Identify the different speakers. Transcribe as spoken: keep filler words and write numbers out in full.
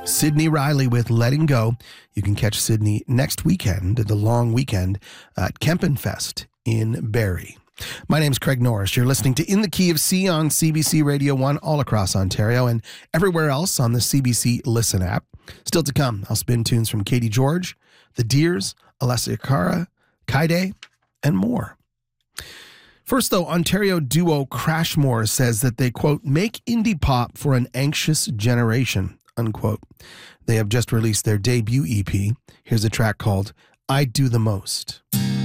Speaker 1: Sydney Riley with Letting Go. You can catch Sydney next weekend, the long weekend, at Kempenfest in Barrie. My name's Craig Norris. You're listening to In the Key of C on C B C Radio one all across Ontario and everywhere else on the C B C Listen app. Still to come, I'll spin tunes from Katie George, The Deers, Alessia Cara, Kaide, and more. First, though, Ontario duo Crashmore says that they, quote, make indie pop for an anxious generation, unquote. They have just released their debut E P. Here's a track called I Do the Most.